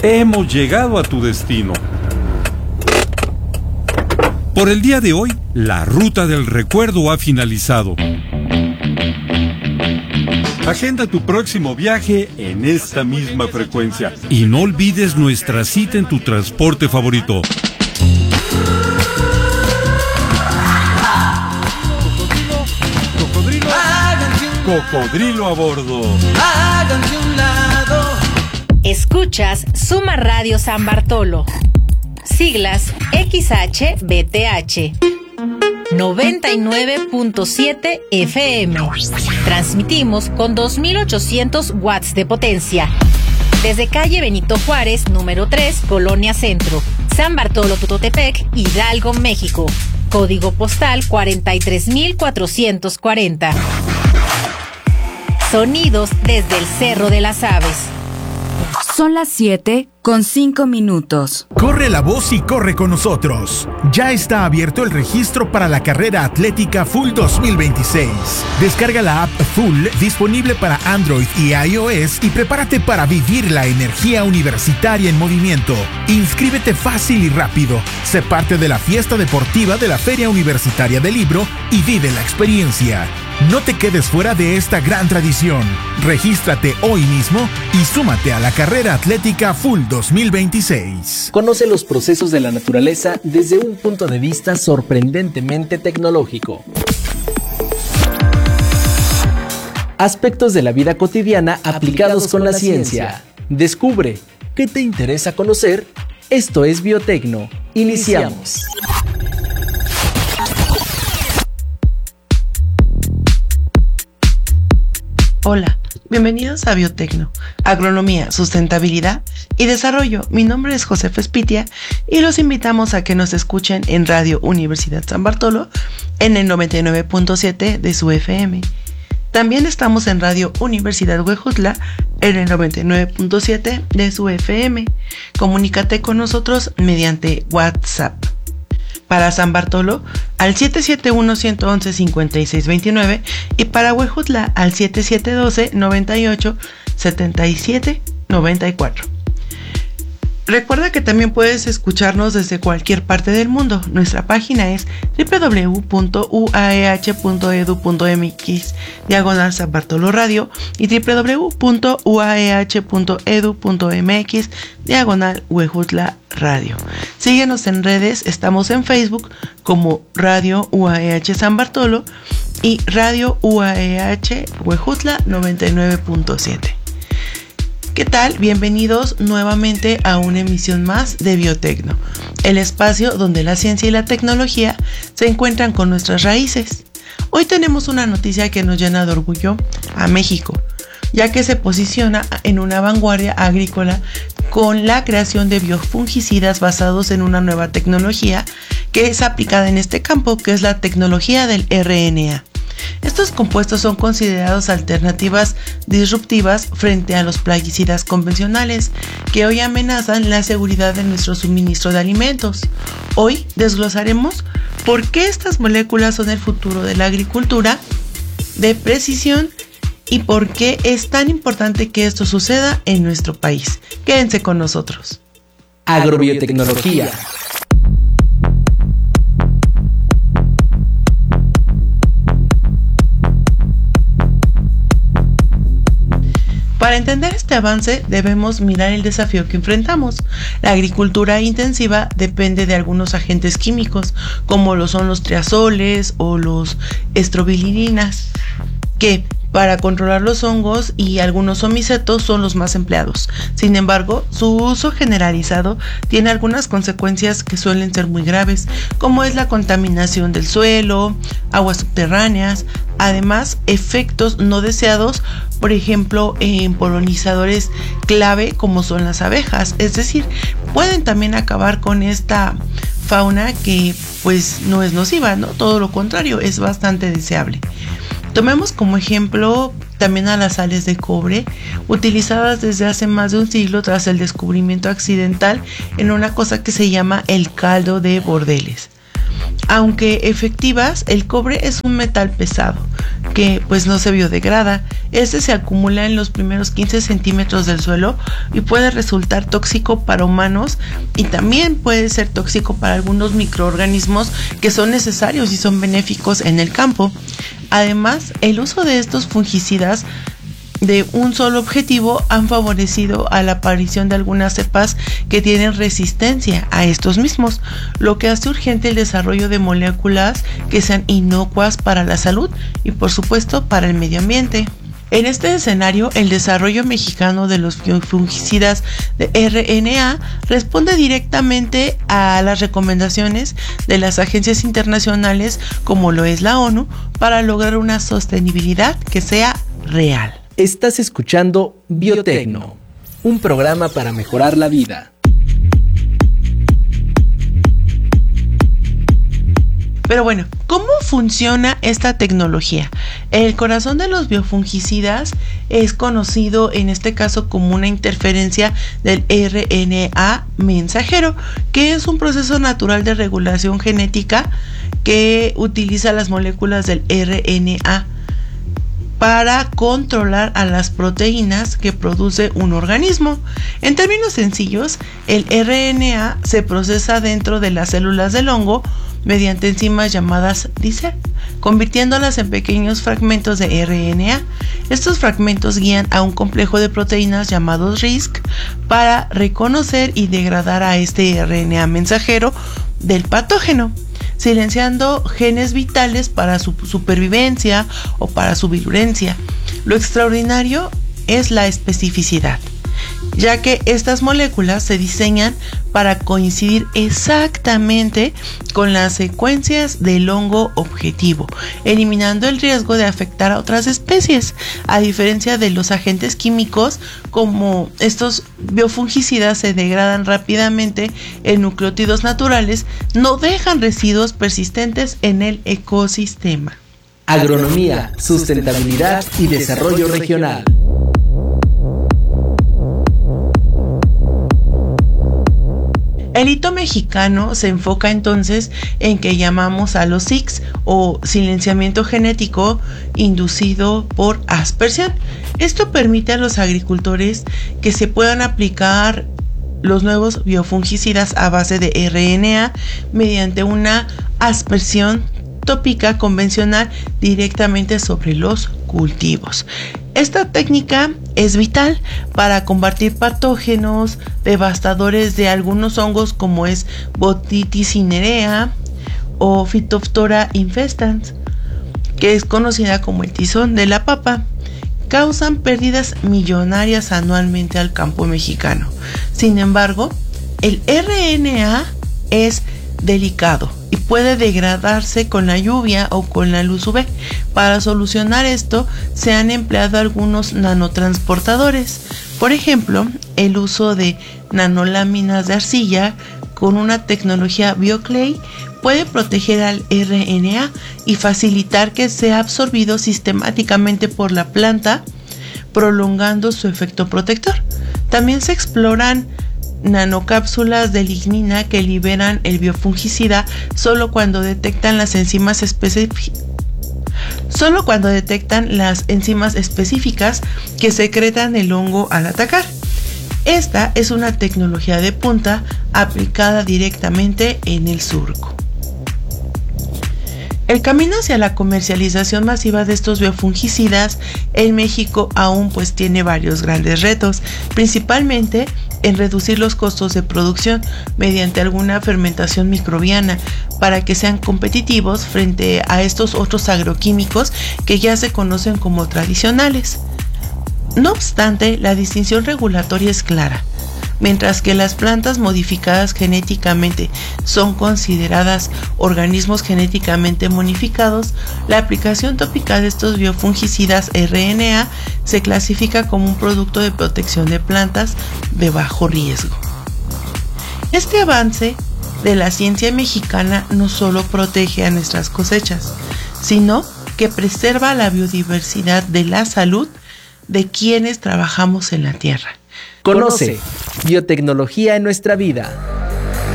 hemos llegado a tu destino. Por el día de hoy, la ruta del recuerdo ha finalizado. Agenda tu próximo viaje en esta misma frecuencia. Y no olvides nuestra cita en tu transporte favorito. Cocodrilo a bordo. Escuchas Suma Radio San Bartolo. Siglas XHBTH 99.7 FM. Transmitimos con 2800 watts de potencia. Desde calle Benito Juárez, número 3, Colonia Centro, San Bartolo Tototepec, Hidalgo, México. Código postal 43440. Sonidos desde el Cerro de las Aves. Son las 7:05. Corre la voz y corre con nosotros. Ya está abierto el registro para la carrera atlética Full 2026. Descarga la app Full disponible para Android y iOS y prepárate para vivir la energía universitaria en movimiento. Inscríbete fácil y rápido. Sé parte de la fiesta deportiva de la Feria Universitaria del Libro y vive la experiencia. No te quedes fuera de esta gran tradición. Regístrate hoy mismo y súmate a la carrera atlética Full 2026. Conoce los procesos de la naturaleza desde un punto de vista sorprendentemente tecnológico. Aspectos de la vida cotidiana aplicados con la ciencia. Descubre qué te interesa conocer. Esto es Biotecno. Iniciamos. Hola, bienvenidos a Biotecno, Agronomía, Sustentabilidad y Desarrollo. Mi nombre es Josefa Espitia y los invitamos a que nos escuchen en Radio Universidad San Bartolo en el 99.7 de su FM. También estamos en Radio Universidad Huejutla en el 99.7 de su FM. Comunícate con nosotros mediante WhatsApp. Para San Bartolo al 771-111-5629 y para Huejutla al 7712-98-7794. Recuerda que también puedes escucharnos desde cualquier parte del mundo. Nuestra página es www.uaeh.edu.mx San Bartolo Radio y www.uaeh.edu.mx Huejutla Radio. Síguenos en redes, estamos en Facebook como Radio UAEH San Bartolo y Radio UAEH Huejutla 99.7. ¿Qué tal? Bienvenidos nuevamente a una emisión más de Biotecno, el espacio donde la ciencia y la tecnología se encuentran con nuestras raíces. Hoy tenemos una noticia que nos llena de orgullo a México, ya que se posiciona en una vanguardia agrícola con la creación de biofungicidas basados en una nueva tecnología que es aplicada en este campo, que es la tecnología del RNA. Estos compuestos son considerados alternativas disruptivas frente a los plaguicidas convencionales que hoy amenazan la seguridad de nuestro suministro de alimentos. Hoy desglosaremos por qué estas moléculas son el futuro de la agricultura de precisión y por qué es tan importante que esto suceda en nuestro país. Quédense con nosotros. Agrobiotecnología. Para entender este avance debemos mirar el desafío que enfrentamos. La agricultura intensiva depende de algunos agentes químicos, como lo son los triazoles o los estrobilirinas, que para controlar los hongos y algunos omicetos son los más empleados. Sin embargo, su uso generalizado tiene algunas consecuencias que suelen ser muy graves, como es la contaminación del suelo, aguas subterráneas, además efectos no deseados, por ejemplo en polinizadores clave como son las abejas, es decir, pueden también acabar con esta fauna que pues no es nociva, ¿no? Todo lo contrario, es bastante deseable. Tomemos como ejemplo también a las sales de cobre, utilizadas desde hace más de un siglo tras el descubrimiento accidental en una cosa que se llama el caldo de Bordeles. Aunque efectivas, el cobre es un metal pesado que pues no se biodegrada. Este se acumula en los primeros 15 centímetros del suelo y puede resultar tóxico para humanos, y también puede ser tóxico para algunos microorganismos que son necesarios y son benéficos en el campo. Además, el uso de estos fungicidas de un solo objetivo han favorecido a la aparición de algunas cepas que tienen resistencia a estos mismos, lo que hace urgente el desarrollo de moléculas que sean inocuas para la salud y por supuesto para el medio ambiente. En este escenario, el desarrollo mexicano de los fungicidas de RNA responde directamente a las recomendaciones de las agencias internacionales como lo es la ONU para lograr una sostenibilidad que sea real. Estás escuchando Biotecno, un programa para mejorar la vida. Pero bueno, ¿cómo funciona esta tecnología? El corazón de los biofungicidas es conocido en este caso como una interferencia del RNA mensajero, que es un proceso natural de regulación genética que utiliza las moléculas del RNA para controlar a las proteínas que produce un organismo. En términos sencillos, el RNA se procesa dentro de las células del hongo mediante enzimas llamadas DICER, convirtiéndolas en pequeños fragmentos de RNA. Estos fragmentos guían a un complejo de proteínas llamados RISC para reconocer y degradar a este RNA mensajero del patógeno, silenciando genes vitales para su supervivencia o para su virulencia. Lo extraordinario es la especificidad, ya que estas moléculas se diseñan para coincidir exactamente con las secuencias del hongo objetivo, eliminando el riesgo de afectar a otras especies. A diferencia de los agentes químicos, como estos biofungicidas se degradan rápidamente en nucleótidos naturales, no dejan residuos persistentes en el ecosistema. Agronomía, sustentabilidad y desarrollo regional. El hito mexicano se enfoca entonces en que llamamos a los SIGs o silenciamiento genético inducido por aspersión. Esto permite a los agricultores que se puedan aplicar los nuevos biofungicidas a base de RNA mediante una aspersión tópica convencional directamente sobre los cultivos. Esta técnica es vital para combatir patógenos devastadores de algunos hongos como es Botrytis cinerea o Phytophthora infestans, que es conocida como el tizón de la papa. Causan pérdidas millonarias anualmente al campo mexicano. Sin embargo, el RNA es delicado y puede degradarse con la lluvia o con la luz UV. Para solucionar esto se han empleado algunos nanotransportadores, por ejemplo el uso de nanoláminas de arcilla con una tecnología BioClay puede proteger al RNA y facilitar que sea absorbido sistemáticamente por la planta, prolongando su efecto protector. También se exploran nanocápsulas de lignina que liberan el biofungicida solo cuando detectan las enzimas específicas que secretan el hongo al atacar. Esta es una tecnología de punta aplicada directamente en el surco. El camino hacia la comercialización masiva de estos biofungicidas en México aún tiene varios grandes retos, principalmente en reducir los costos de producción mediante alguna fermentación microbiana para que sean competitivos frente a estos otros agroquímicos que ya se conocen como tradicionales. No obstante, la distinción regulatoria es clara. Mientras que las plantas modificadas genéticamente son consideradas organismos genéticamente modificados, la aplicación tópica de estos biofungicidas RNA se clasifica como un producto de protección de plantas de bajo riesgo. Este avance de la ciencia mexicana no solo protege a nuestras cosechas, sino que preserva la biodiversidad de la salud de quienes trabajamos en la tierra. Conoce Biotecnología en nuestra vida.